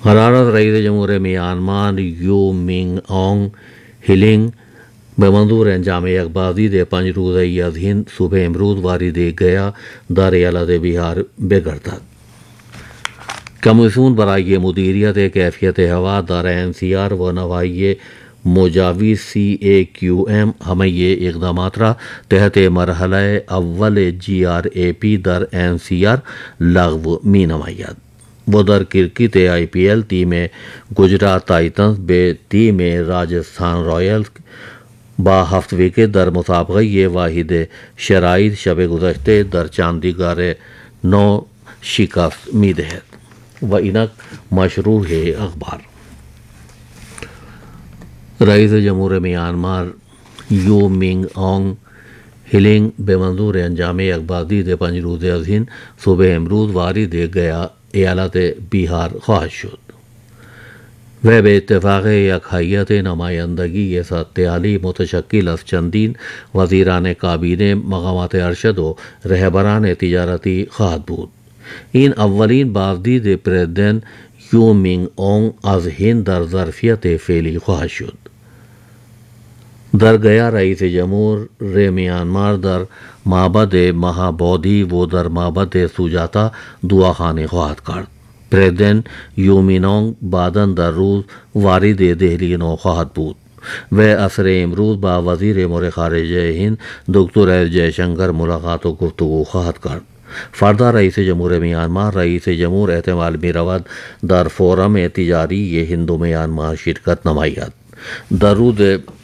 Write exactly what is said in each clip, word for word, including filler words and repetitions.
حرارت رئیس جمہور Myanmar you منگ آنگ ہیلنگ بمنظور انجام یکبازی دے پنج روزہ ازہین صبح امروز وارد گیا در ایالت بہار بگڑتا کمیسیون برائے مدیریت کیفیت ہوا در این سی آر و نوائی مجاوی سی اے کیو ایم ہمیں یہ اقدامات را تحت مرحلہ اول جی are a P there N C R لغو می نماید وہ در کرکٹ آئی P L team Gujarat titans بے ٹیم راجستھان رائلز با ہفت وکٹ در مسابقہ یہ واحد شرائط شب گزشتہ در چاندی گار نو شکست می دہد و انک مشروع ہے اخبار رئیس جمہور میانمار یو منگ آنگ ہیلنگ بے منظور انجام یکبازی دے پنج روزہ ازہین صبح امروز وارد گیا ایالت بہار خواہد شد وہ بے اتفاق یکحیت نمائندگی یہ ستیالی متشکل از چندین وزیران کابینہ مقامات ارشد و رہبران تجارتی خواہد بود این اولین بازدید پریزیدنت یو منگ آنگ از ہند در ظرفیت فعلی خواہد شد در گیا رئیس جمہور میانمار در معبد مہابودھی و در معبد سوجاتا دعاخانه خواهد کرد پریزیدنت یو منگ آنگ بعداً در روز وارد دہلی نو خواهد بود و عصر امروز با وزیر امور خارجه هند دکتر ایس جے شنکر ملاقات و گفتگو خواهد کرد فردا رئیس جمہور میانمار رئیس جمہور احتمال می رود در فورم تجاری ہند و میانمار شرکت نماید در روز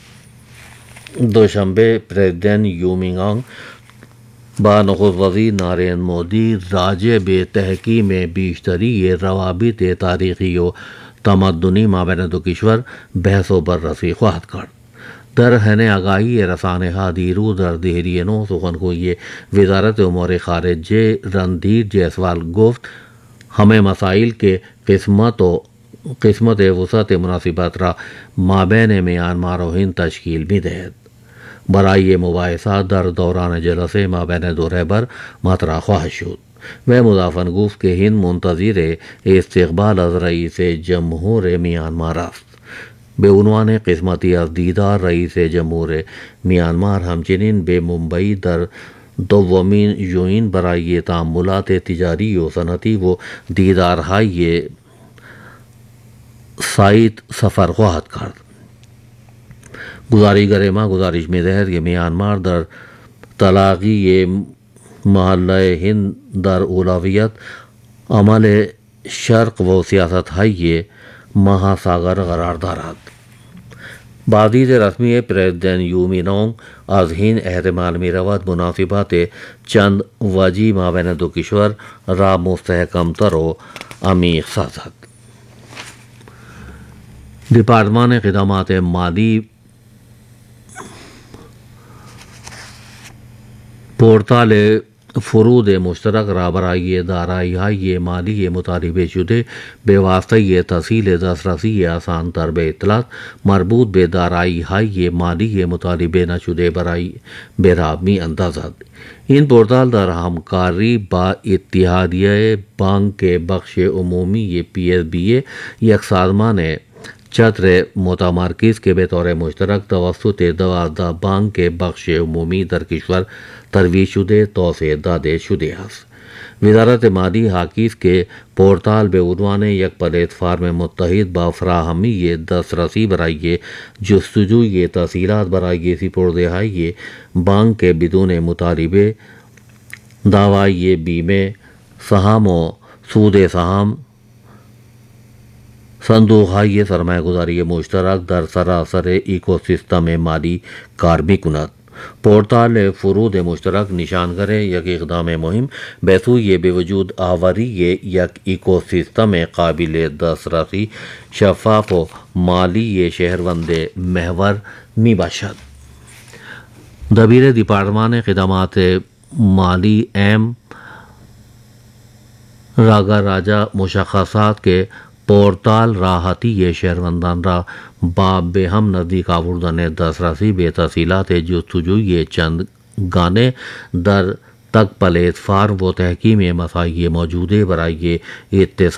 دوشنبه پریزیدنت یو منگ آنگ با نخست وزیر نریندر مودی راجع به تحکیم بیشتری روابط تاریخی و تمدنی مابین دو کشور بحث و بررسی خواهد کرد در حین آگاهی رسانه ها دیروز در دهلی نو سخنگوی وزارت امور خارجه رندھیر جیسوال گفت ہمیں مسائل کے قسمت و قسمت وسعت مناسبت را مابین میانمار و ہند تشکیل می دهد برای مباحثات در دوران جلسه مابین دو رهبر مطرح خواهد شد و مضافاً گفت که هند منتظر استقبال از رئیس جمهور میانمار است به عنوان قسمتی از دیدار رئیس جمهور میانمار همچنین به ممبئی در دومین یوین برای تعاملات تجاری و صنعتی و دیدارهای سایت سفر خواهد کرد گزارشگر ما گزارش می دهد که میانمار در تلاقی محله هند در اولویت عمل شرق و سیاست های مہاساگر قرار دارد بازدید رسمی پریزیدنت یو منگ آنگ از هند احتمال می رود مناسبات چند وجه مابین دو کشور را مستحکم تر و عمیق سازد ڈپارٹمان خدمات مالی پورتال فروغ مشترک را برای دارایی های مالی مطالبه شده به واسطه تسهیل دسترسی آسان تر به اطلاعات مربوط به دارایی های مالی مطالبه نشده برای به راه می اندازد این پورتال در همکاری با اتحادیه بانک بخش عمومی پی ایس بی اے یک سازمان چتر متمرکز کے بطور مشترک توسط دوازده بانک بخش عمومی در کشور ترویج شده توسعه داده شده است وزارت مالی حاکیز کے پورتال به عنوان یک پلیٹ فارم متحد با فراہمی دسترسی برای جستجوی تسهیلات برای سپرده‌های بانک بدون مطالبه دعوی بیمه سهام و سود سهام صندوق های سرمایه گذاری مشترک در سراسر ایکوسیستم مالی کار می کند پورتال فروغ مشترک نشانگر یک اقدام مهم به سوی به وجود آوری یک ایکوسیستم قابل دسترسی شفاف و مالی شهروند محور می باشد دبیر دیپارتمان خدمات مالی ایم راگا راجا مشخصات کے پورتال راحتی شهروندان را با به هم نزدیک آوردن دسترسی به تسهیلات جستجوی چند گانه در تک پلیتفارم و تحکیم مسائل موجوده برای اتصال